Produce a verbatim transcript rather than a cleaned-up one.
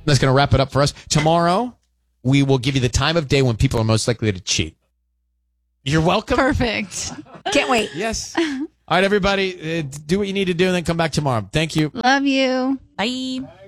That's going to wrap it up for us. Tomorrow, we will give you the time of day when people are most likely to cheat. You're welcome. Perfect. Can't wait. Yes. All right, everybody, uh, do what you need to do and then come back tomorrow. Thank you. Love you. Bye.